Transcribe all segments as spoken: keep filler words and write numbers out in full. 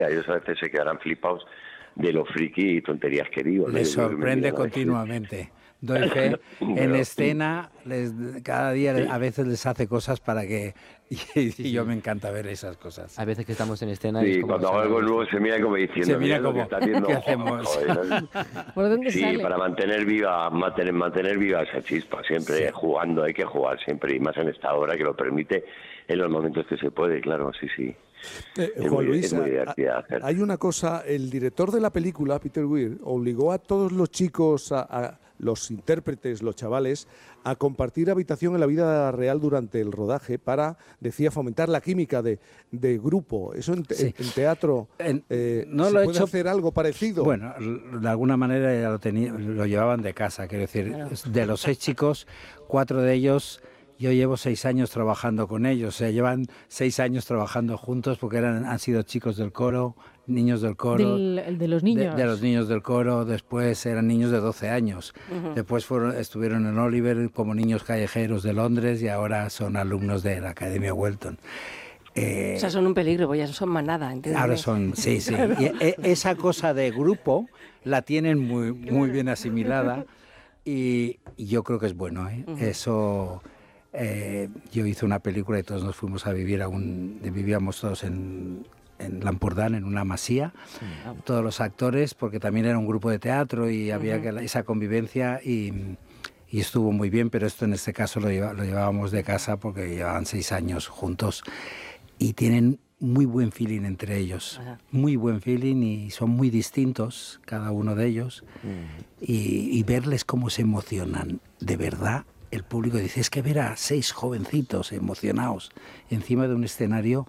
Ellos a veces se quedarán flipados de lo friki y tonterías que digo. Les sorprende continuamente. Doy fe, en escena, les, cada día sí. a veces les hace cosas para que... Y, y sí, yo me encanta ver esas cosas. A veces que estamos en escena... Sí, es como cuando hago algo nuevo se mira como diciendo... Se mira como, que está haciendo, ¿qué hacemos? Joder, ¿Por dónde sí, sale? para mantener viva, mantener, mantener viva esa chispa, siempre sí. jugando, hay que jugar siempre, y más en esta hora que lo permite, en los momentos que se puede, claro, sí, sí. Eh, Juan muy, Luis, a, hay una cosa, el director de la película, Peter Weir, obligó a todos los chicos, a, a los intérpretes, los chavales, a compartir habitación en la vida real durante el rodaje para, decía, fomentar la química de, de grupo. Eso en, sí. en teatro, eh, no ¿se lo he puede hecho, hacer algo parecido? Bueno, de alguna manera ya lo, tenía, lo llevaban de casa, quiero decir, claro. De los seis chicos, cuatro de ellos... Yo llevo seis años trabajando con ellos, o sea, llevan seis años trabajando juntos porque eran, han sido chicos del coro, niños del coro. Del, de los niños. De, de los niños del coro, después eran niños de doce años. Uh-huh. Después fueron, estuvieron en Oliver como niños callejeros de Londres y ahora son alumnos de la Academia Welton. Eh, o sea, son un peligro, pues ya son manada, ¿entiendes? Ahora son, sí, sí. Y esa cosa de grupo la tienen muy, muy bien asimilada y, y yo creo que es bueno, ¿eh? Uh-huh. Eso... Eh, yo hice una película y todos nos fuimos a vivir a un... Vivíamos todos en, en Lampurdán, en una masía, sí, claro. Todos los actores, porque también era un grupo de teatro y había uh-huh. que, esa convivencia y, y estuvo muy bien, pero esto en este caso lo, lleva, lo llevábamos de casa porque llevaban seis años juntos y tienen muy buen feeling entre ellos, uh-huh. muy buen feeling y son muy distintos cada uno de ellos uh-huh. y, y verles cómo se emocionan de verdad. El público dice, es que ver a seis jovencitos emocionados encima de un escenario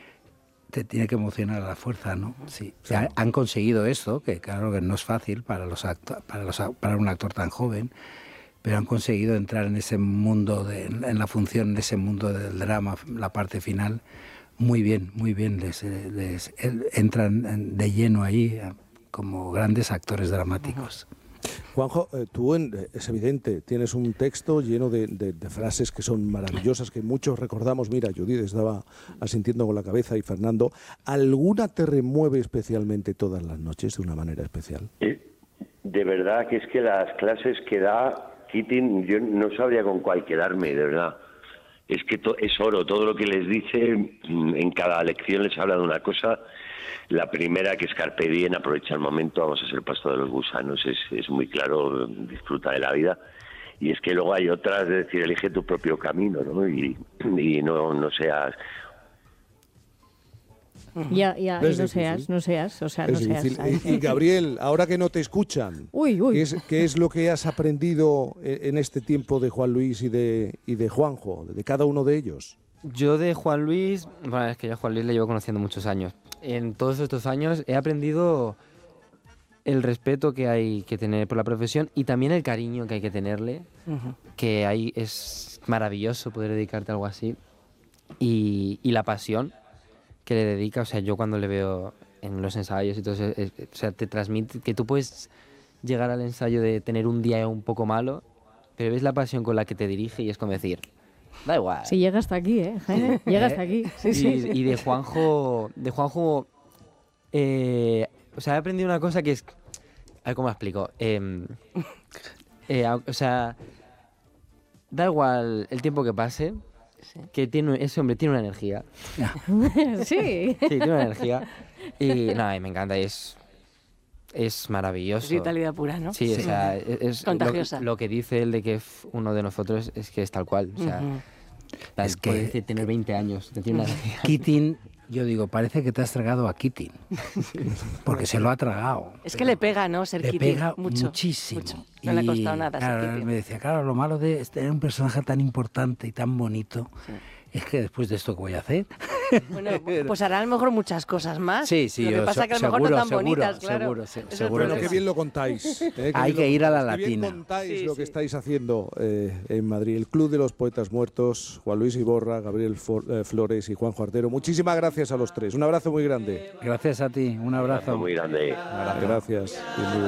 te tiene que emocionar a la fuerza, ¿no? Sí. O sea, han conseguido esto, que claro que no es fácil para, los acto- para, los, para un actor tan joven, pero han conseguido entrar en ese mundo, de, en la función, en ese mundo del drama, la parte final, muy bien, muy bien. Les, les entran de lleno ahí como grandes actores dramáticos. Juanjo, eh, tú en, es evidente, tienes un texto lleno de, de, de frases que son maravillosas, que muchos recordamos. Mira, Judith estaba asintiendo con la cabeza y Fernando. ¿Alguna te remueve especialmente todas las noches de una manera especial? De verdad que es que las clases que da Keating, yo no sabría con cuál quedarme, de verdad. Es que to- es oro, todo lo que les dice, en cada lección les habla de una cosa. La primera, que es carpe diem, aprovecha el momento, vamos a ser pasto de los gusanos, es, es muy claro, disfruta de la vida. Y es que luego hay otras, de decir, elige tu propio camino, ¿no? Y, y no, no seas... Ya, ya, y no seas, no seas, o sea, no seas. Y, y Gabriel, ahora que no te escuchan, uy, uy. ¿qué, es, ¿qué es lo que has aprendido en este tiempo de Juan Luis y de, y de Juanjo, de cada uno de ellos? Yo de Juan Luis, bueno, es que yo a Juan Luis le llevo conociendo muchos años. En todos estos años he aprendido el respeto que hay que tener por la profesión y también el cariño que hay que tenerle, uh-huh. que hay, es maravilloso poder dedicarte a algo así, y, y la pasión que le dedica. O sea, yo cuando le veo en los ensayos y todo eso, es, o sea, te transmite que tú puedes llegar al ensayo de tener un día un poco malo, pero ves la pasión con la que te dirige y es como decir... Da igual. Sí, llega hasta aquí, ¿eh? Jaime? Llega hasta aquí. Sí, y, sí. y de Juanjo, de Juanjo, eh, o sea, he aprendido una cosa que es, a ver cómo explico. Eh, eh, o sea, da igual el tiempo que pase, sí. que tiene, ese hombre tiene una energía. Sí. Sí, tiene una energía. Y nada, me encanta, es... Es maravilloso. Es vitalidad pura, ¿no? Sí, sí. O sea, es, es contagiosa. Lo, lo que dice él de que es uno de nosotros es que es tal cual. O sea, uh-huh. Es que puede tener veinte años. Tiene una... Keating, yo digo, parece que te has tragado a Keating. Porque se lo ha tragado. Es que le pega, ¿no? Ser le Keating. Pega mucho, muchísimo. Mucho. No y, le ha costado nada claro, ser Keating. Me decía, claro, lo malo de tener un personaje tan importante y tan bonito sí. es que después de esto, ¿qué voy a hacer? Bueno, pues hará a lo mejor muchas cosas más. Sí, sí. Lo que yo, pasa es que a lo mejor seguro, no tan seguro, bonitas, claro. Seguro, se, seguro. Bueno, qué bien lo contáis. ¿eh? Hay que ir a la latina. Qué bien contáis sí, lo sí. que estáis haciendo eh, en Madrid. El Club de los Poetas Muertos, Juan Luis Iborra, Gabriel For, eh, Flores y Juanjo Ardero. Muchísimas gracias a los tres. Un abrazo muy grande. Gracias a ti. Un abrazo. Un abrazo muy grande. Gracias. Bienvenido.